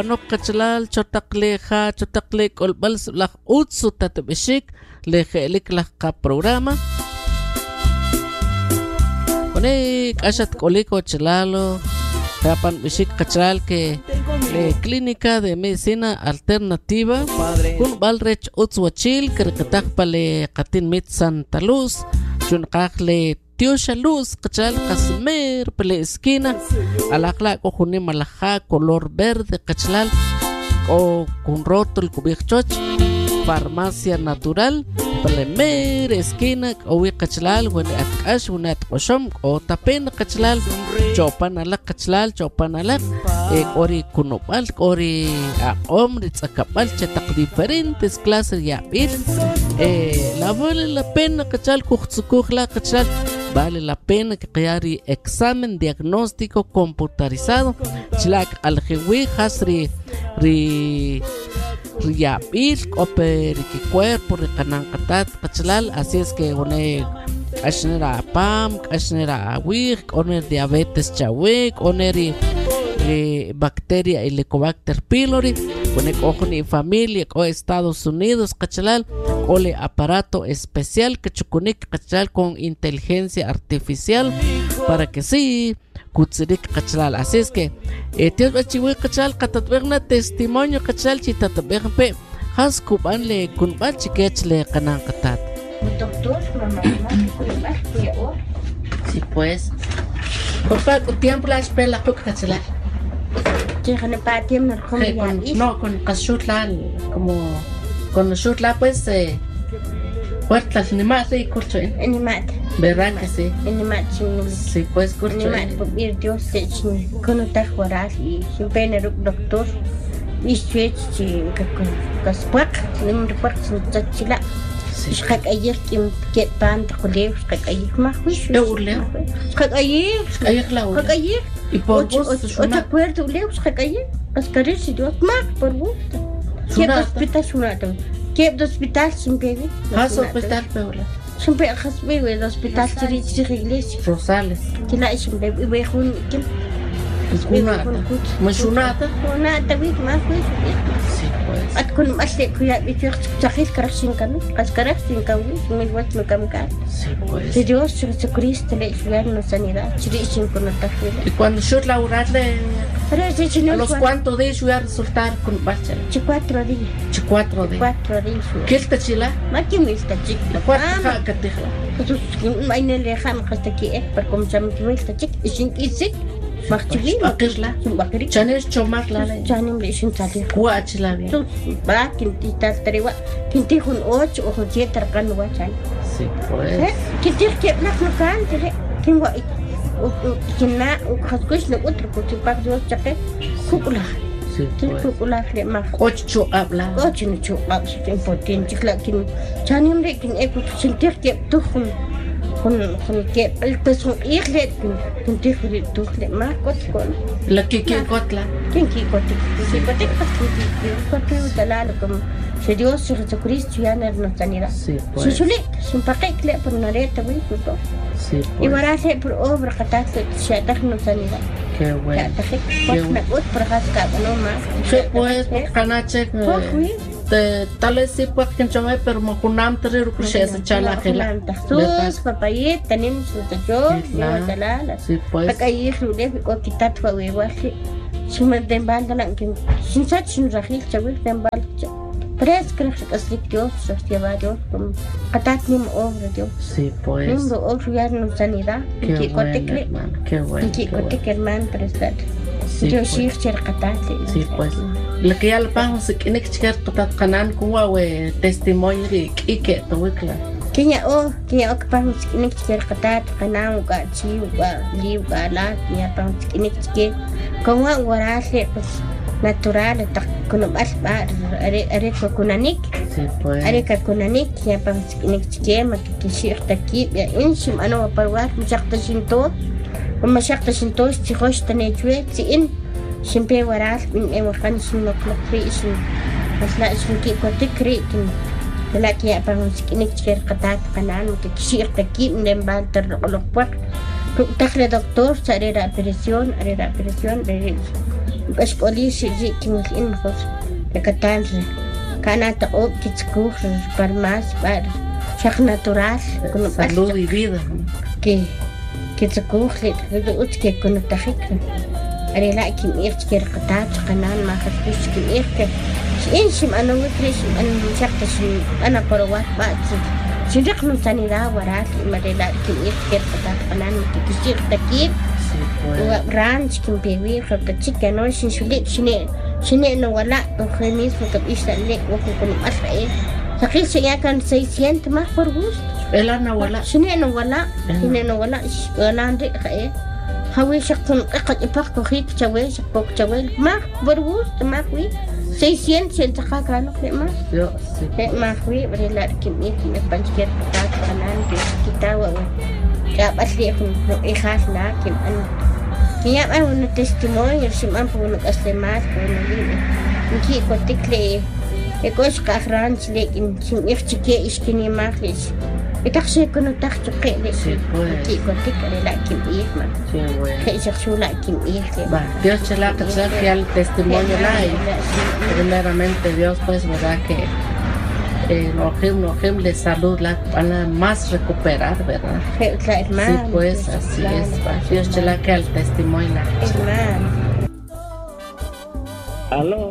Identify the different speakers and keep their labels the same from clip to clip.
Speaker 1: no kachalal chotakleja chotaklek olbal la utsu tatbishik lejelik la ka programa Onek ashat koliko chalalo kapan bishik kachal que clínica de medicina alternativa kun balrech utzwachil kerkatak pale katin mit Santa Luz chunkakle Tiosha Luz kachal kasmer pele esquina alakla ko juni malaja color verde kachal o kun rótulo kubikchoch farmacia natural pelemer esquina o kachlal wen akash unat qoshom o tapen kachlal chopan alak kachlal chopan alak ori kunopal ori omri tsakapal chetaq diferentes clases ya bir la vale la pena kachal kuxtsukukhla kachal vale la pena que creari examen diagnóstico computarizado chlak aljewi hasri Riyapil oper que cuerpo recanancatat cachalal así es que one ashnera pam ashnera awik oner diabetes chawik oneri bacteria Helicobacter pylori one cojoni familia o Estados Unidos cachalal ole aparato especial que chukunik cachalal con inteligencia artificial para que sí Kutzirik kachalal, así es que tíos bachiwi kachal katatbegna testimonio kachal chitatabegpe has kubanle kunbal chikechle kanan katat.
Speaker 2: Doctor, mamá,
Speaker 1: sí pues. Por favor, tiempo la espera tu kachalal.
Speaker 2: Llegane para tiempo
Speaker 1: no con kashutla como con shutla pues puertas ni más y curso
Speaker 2: ni más.
Speaker 1: ¿Verdad que sí?
Speaker 2: Ni más.
Speaker 1: Sí, pues curso.
Speaker 2: Ni más, por ir Dios se con otra jugar y siempre en el doctor y switch si kaspak ni me recuerdo si tachila. Ich kijk ayer que pan de colegio, kijk ayer más juicio.
Speaker 1: ¿De urleo?
Speaker 2: Kijk ayer.
Speaker 1: Ayer la urleo.
Speaker 2: Kijk ayer.
Speaker 1: ¿Y por vos?
Speaker 2: ¿Otra acuerdo urleo? Kijk ayer. Kaskaril si Dios más por vos. ¿Qué hospital sunata? ¿Qué hospital siempre?
Speaker 1: ¿Has hospital peor?
Speaker 2: Siempre has vivido el hospital de iglesia.
Speaker 1: Rosales.
Speaker 2: Que la siempre vive con quién?
Speaker 1: Mashunata?
Speaker 2: Mashunata, vi más juicio.
Speaker 1: Sí, pues.
Speaker 2: At kun masih kuya bicara cakap kerasin kan, kerasin kan, semua buat macam kan.
Speaker 1: Sí, pues.
Speaker 2: Dios Jesucristo le suar nos sanidad, chiri sin con otra fe.
Speaker 1: Y cuando yo laburarle, ¿a los cuántos días voy a resultar con bachela?
Speaker 2: 4 días.
Speaker 1: 4 días.
Speaker 2: 4 días.
Speaker 1: ¿Qué está chila?
Speaker 2: Maki me está chic.
Speaker 1: La cuarta que te jala.
Speaker 2: Jesús, me ne le jam hasta aquí, para como se me está chic, y sin isik. Makchibi,
Speaker 1: makirla.
Speaker 2: Makiri.
Speaker 1: Chanes chomar la.
Speaker 2: Chanem le sin salir.
Speaker 1: Kuachila bien.
Speaker 2: Va, quinti tal trewa, quinti con 8 o 7 arcan guachan.
Speaker 1: Sí, pues.
Speaker 2: Quinti que la can, tengo kina khaskush na otro porque pak yo chaque kukula.
Speaker 1: Sí, pues.
Speaker 2: Kukula le ma.
Speaker 1: 8 habla.
Speaker 2: 8 no chu ab importante que la kin chanem le kin eko sentir que tu con que el peso irle con tigre tu le ma con
Speaker 1: la que kotla
Speaker 2: quién que kote sí kote kote dalalo como si Dios Jesucristo ya no nos sanidad
Speaker 1: sí pues
Speaker 2: si sin paquete por una reta güey todo
Speaker 1: sí pues
Speaker 2: y para hacer por obra catástrofe se da nos sanidad
Speaker 1: qué bueno
Speaker 2: qué bueno por hasca no más
Speaker 1: sí pues canache tal vez sí pues que yo me pero me junam tener que se chala que la
Speaker 2: sus papayet tenemos yo dalala
Speaker 1: sí pues
Speaker 2: acá y le ko kitat fa we wa si me den banda la que sin sat sin rajil chawi den banda pres creo que es Dios sostiene Dios como katat nim obra Dios
Speaker 1: sí pues
Speaker 2: nim obra ya no sanidad
Speaker 1: que kote qué bueno
Speaker 2: que kote que hermano prestar Dios sí katat
Speaker 1: sí pues lo que ya le pagamos es que en este caso canal como testimonio de que todo es claro
Speaker 2: Kenya que pang skinik ker katat kanang ka chi wa liu ka la ya pang skinik ke como warase pues natural ta kuno bas ba are ko kunanik
Speaker 1: sí pues
Speaker 2: are ka kunanik ya pang skinik ke ma ki shir ta ki ya inshim ana parwat mashaqta shinto mashaqta shinto si khosh tane chwe si in shimpe waras min e wakan shinok lokri shin masla shin ki ko tikri kin لكن يا بنو سكينك شير قطعت قنان وتكشير تكيب من بان ترقلق Tajle doctor, haré operación, es policía, sí, que me infos, de catanse, canata optics, cursos, para más, para chak natural, con
Speaker 1: salud y vida.
Speaker 2: Que se coge, que con el tajique. Haré la que me irte que recatach, canan, majas, que me irte. Si أنا وكريش أنا مشقتش أنا قروات باتي شجق من sanidad ورات مريلا كم يخير قطع قنان كيشير تكيب ورانش كم بيوي خلق تشيكا نوش شني إنه ولا وخميس وكب يشتغل وكم أسرع ثقيل شيء كان 600 ما فرغوس
Speaker 1: إلا أنا ولا
Speaker 2: شني إنه ولا ولا عندي خير هوي شقن قد يبقى وخيك شوي شقوق شوي ما فرغوس ما خوي 600 سنتقا كانوا كلمة ما خوي بريلا كمية بنشكر بتاعت قنان كتاوة جاب أصلي إخاف لكن أنا كيام أنا تستمعي يرسم أنا بقول أسلمات بقول نكى كنت لي يكوش كافرانش لكن شم يفتكي إشكني ما خليش يتخشى كنوا تخشى قلة نكى كنت بريلا كمية ما خيشك شو لا كمية
Speaker 1: Dios te la que al testimonio la primeramente Dios pues verdad que Elohim de salud la van a más recuperar, ¿verdad? Sí, pues así es. Dios te la que al testimonio la.
Speaker 3: Aló.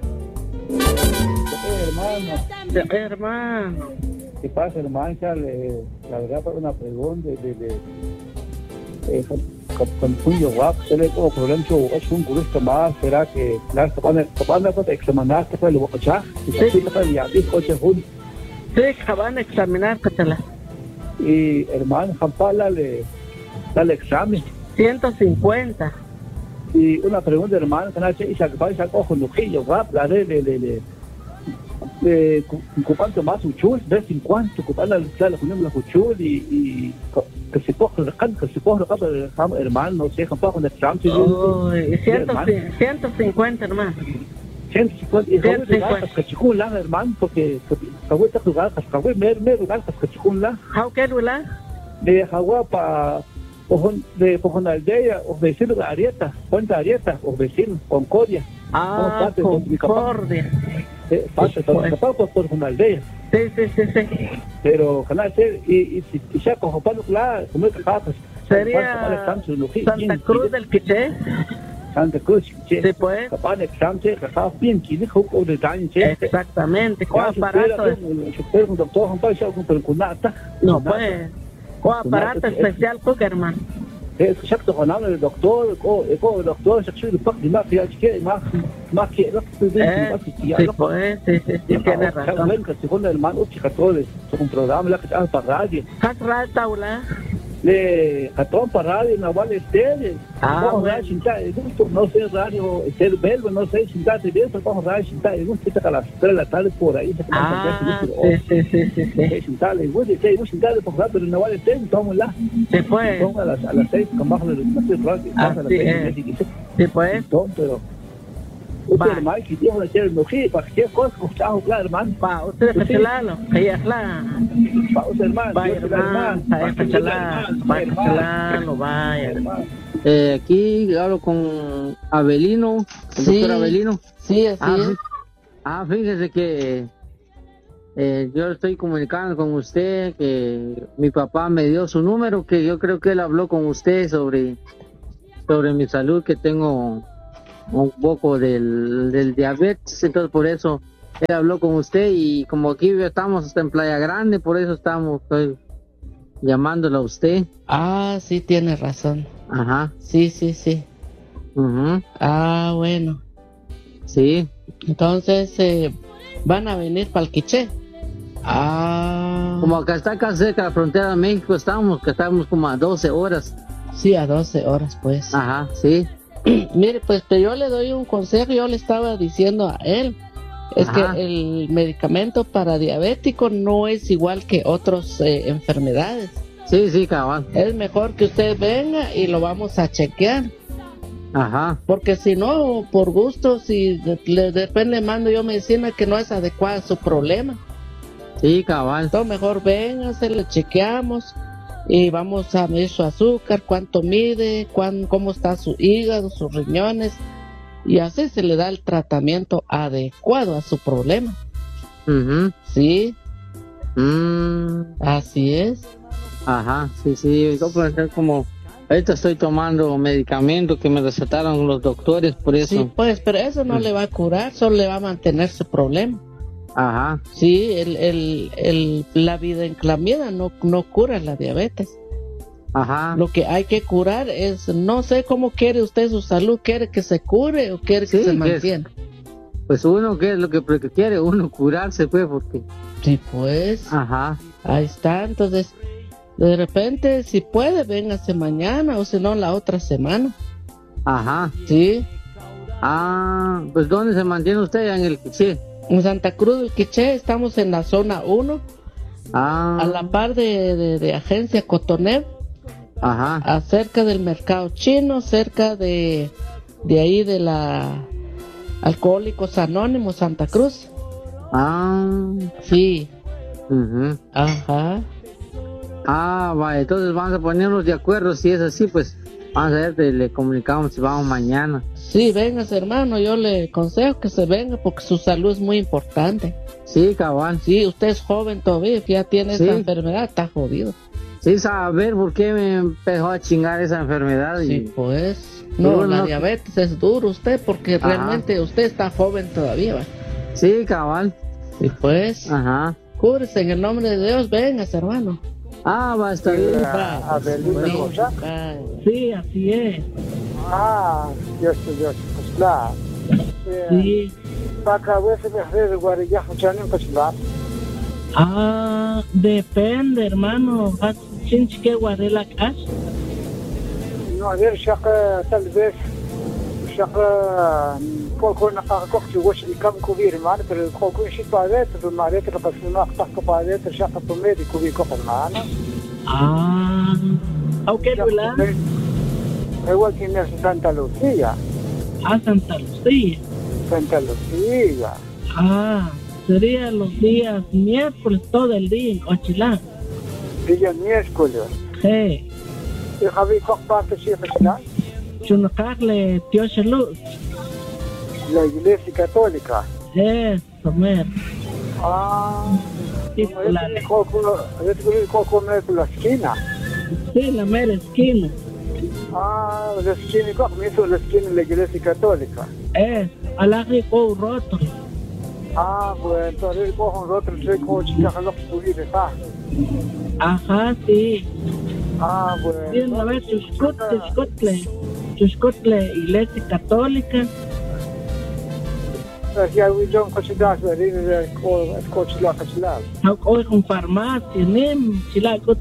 Speaker 1: Hermano.
Speaker 3: ¿Qué pasa, hermano? La verdad, para una pregunta con Julio Guap, se le como problema es un curso más, será que las cabana pues examinaste fue el bocha, y sí ya dijo que Julio.
Speaker 1: Sí, cabana examinar catala.
Speaker 3: Y hermano, Jampala le da el examen
Speaker 1: 150.
Speaker 3: Y una pregunta, hermano, que nace y se coge un Julio Guap, la de ocupando más uchul, de 50, ocupando la ponemos la uchul y que se coge el hermano, no sé, con el Trump.
Speaker 1: 150, hermano.
Speaker 3: 150, y que chicún la, hermano, porque Hawái está jugando, Hawái me lugar, que chicún la.
Speaker 1: ¿How que lugar?
Speaker 3: De Hawái para de Aldea, o vecino de Arieta, Puente Arieta, o vecino, Concordia.
Speaker 1: Ah, Concordia.
Speaker 3: Pasa, por una aldea.
Speaker 1: Sí.
Speaker 3: Pero, canal, y ya con Pablo Clara, como es que pasa.
Speaker 1: Sería Santa Cruz del Quiché.
Speaker 3: Santa Cruz,
Speaker 1: sí, pues.
Speaker 3: Capaz de examen, capaz bien, ¿quién jugó de daño?
Speaker 1: Exactamente, ¿cuál aparato?
Speaker 3: Pero un doctor, un país, un cunata.
Speaker 1: No, pues. ¿Cuál aparato especial, hermano?
Speaker 3: شكله قناة الدكتور يقول الدكتور شخصي الفقد ما فيها شيء ما كي
Speaker 1: tiene razón.
Speaker 3: Bueno, que según el hermano Chicatoles, un programa la que está para radio.
Speaker 1: ¿Qué taula?
Speaker 3: Le catón para radio, Nahual Estelle. No sé radio, Estel Belvo, no sé, Chinta de Belvo, vamos radio, Chinta, y un chita a las 3 de la tarde por ahí. Sí. Chinta, le voy a decir, Chinta de por radio, Nahual Estelle, tomamos la.
Speaker 1: Se fue.
Speaker 3: Toma a las 6, con bajo de los
Speaker 1: Sí, pues.
Speaker 3: Pero. Usted, hermano, que Dios le quiere enojar, para que cosa, escuchamos, claro, hermano.
Speaker 1: Pa, usted es chelalo, que es la.
Speaker 3: Pa, usted, hermano.
Speaker 1: Vaya.
Speaker 4: Aquí hablo con Abelino, el doctor Abelino.
Speaker 1: Sí, así es.
Speaker 4: Fíjese que yo estoy comunicando con usted, que mi papá me dio su número, que yo creo que él habló con usted sobre mi salud, que tengo un poco del diabetes, entonces por eso él habló con usted, y como aquí estamos en Playa Grande, por eso estoy llamándolo a usted.
Speaker 1: Ah, sí, tiene razón.
Speaker 4: Ajá.
Speaker 1: Sí.
Speaker 4: Uh-huh.
Speaker 1: Ah, bueno.
Speaker 4: Sí.
Speaker 1: Entonces, ¿van a venir para el Quiché? Ah.
Speaker 4: Como acá está acá cerca de la frontera de México, estamos como a 12 horas.
Speaker 1: Sí, a 12 horas, pues.
Speaker 4: Ajá, sí.
Speaker 1: Mire, pues yo le doy un consejo, yo le estaba diciendo a él, es que el medicamento para diabético no es igual que otras enfermedades.
Speaker 4: Sí, cabal.
Speaker 1: Es mejor que usted venga y lo vamos a chequear.
Speaker 4: Ajá.
Speaker 1: Porque si no, por gusto, si le mando yo medicina que no es adecuada a su problema.
Speaker 4: Sí, cabal.
Speaker 1: Entonces mejor venga, se le chequeamos. y vamos a medir su azúcar, cuánto mide, cómo está su hígado, sus riñones, y así se le da el tratamiento adecuado a su problema. Sí. Así es.
Speaker 4: Ajá, sí, yo por ejemplo, como ahorita estoy tomando medicamentos que me recetaron los doctores, por eso.
Speaker 1: Sí, pues, pero eso no le va a curar, solo le va a mantener su problema.
Speaker 4: Ajá.
Speaker 1: Sí, la videnclamida no cura la diabetes.
Speaker 4: Ajá.
Speaker 1: Lo que hay que curar es, no sé cómo quiere usted su salud, ¿quiere que se cure o quiere que se mantenga?
Speaker 4: Pues uno, ¿qué es lo que quiere? Uno curarse, pues, porque...
Speaker 1: Sí, pues.
Speaker 4: Ajá.
Speaker 1: Ahí está, entonces, de repente, si puede, véngase mañana o si no, la otra semana.
Speaker 4: Ajá.
Speaker 1: Sí.
Speaker 4: Ah, pues ¿dónde se mantiene usted? En el Quiché.
Speaker 1: En Santa Cruz del Quiché, estamos en la zona 1.
Speaker 4: Ah.
Speaker 1: A la par de Agencia Cotoner.
Speaker 4: Ajá.
Speaker 1: Cerca del mercado chino, cerca de ahí de la Alcohólicos Anónimos Santa Cruz.
Speaker 4: Ah.
Speaker 1: Sí.
Speaker 4: Ajá. Ah, vale, entonces vamos a ponernos de acuerdo. Si es así, pues vamos a ver, le comunicamos si vamos mañana.
Speaker 1: Sí, véngase, hermano, yo le aconsejo que se venga porque su salud es muy importante.
Speaker 4: Sí, cabal.
Speaker 1: Sí, usted es joven todavía, ya tiene esa enfermedad, está jodido.
Speaker 4: Sí, saber por qué me empezó a chingar esa enfermedad.
Speaker 1: Sí, pues. No, la diabetes es duro usted porque realmente usted está joven todavía, ¿va?
Speaker 4: Sí, cabal.
Speaker 1: Sí, pues.
Speaker 4: Ajá.
Speaker 1: Cúrese en el nombre de Dios, véngase, hermano.
Speaker 4: Ah, va a estar bien.
Speaker 1: Sí, así es.
Speaker 3: Dios, pues claro.
Speaker 1: Sí. Depende, hermano. ¿Sinch que guardé la casa?
Speaker 3: No, a ver, شق تلبس شق كون قاقتي واش كم كبير معنا كون شي بعدات بالمعرفة القسمة قطع بعدات شق طميدي كبير كفر معنا
Speaker 1: أو كده ولا
Speaker 3: هو كنا سانتا لوسيا
Speaker 1: Santa Lucía.
Speaker 3: Santa Lucía.
Speaker 1: Sería los días miércoles todo el día en Ochilán.
Speaker 3: Día miércoles.
Speaker 1: Sí.
Speaker 3: ¿Y Javi parte si está?
Speaker 1: Chunacarle Dios Luz.
Speaker 3: La iglesia católica.
Speaker 1: Eso, mer.
Speaker 3: Sí, la esquina.
Speaker 1: Sí, la mera esquina.
Speaker 3: La esquina, ¿cómo hizo la esquina de la iglesia católica?
Speaker 1: Al arriba roto.
Speaker 3: Bueno, entonces cojo un roto, sé cómo chica lo que ¿verdad?
Speaker 1: Ajá, sí.
Speaker 3: Bueno.
Speaker 1: Sí, una vez Chuscotle, iglesia católica.
Speaker 3: Ya, we don't consider it coach la casla.
Speaker 1: Hoy con farmacia, nem chilagot.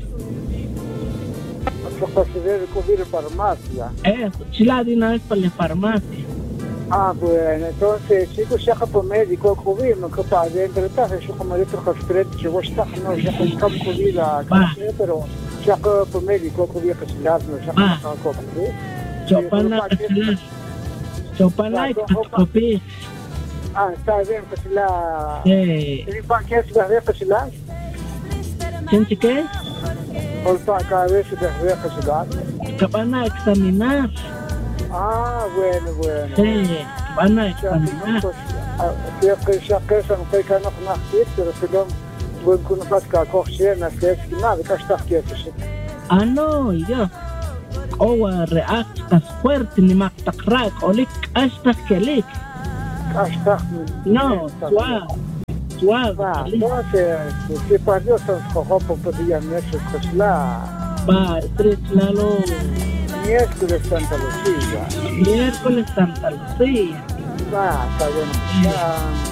Speaker 3: No consider cubrir farmacia.
Speaker 1: Chila de una vez para la farmacia.
Speaker 3: Bueno, entonces, chicos, ya que por médico cubrir, no que para dentro está, yo como de otro frente, yo está, no, ya que está cubrir la casa, pero ya que por médico cubrir casla, no, ya que está cubrir.
Speaker 1: Chopana y copia.
Speaker 3: Está bien, casla. ¿Y para qué se va a ver casla?
Speaker 1: ¿Siente qué?
Speaker 3: ¿O para cada vez se va a ver casla?
Speaker 1: Que van a examinar.
Speaker 3: Bueno.
Speaker 1: Sí, van a examinar.
Speaker 3: Ya que eso no hay que no hacer, pero si no, bueno, que no pasa que coge na que es nada, que está aquí eso.
Speaker 1: No, yo. Reactas fuerte ni más tacrac, olik hasta que lik. No, suave.
Speaker 3: Entonces, si para Dios son cojones podrían eso casla.
Speaker 1: Claro.
Speaker 3: Miércoles Santa Lucía.
Speaker 1: Miércoles Santa Lucía.
Speaker 3: Está bueno.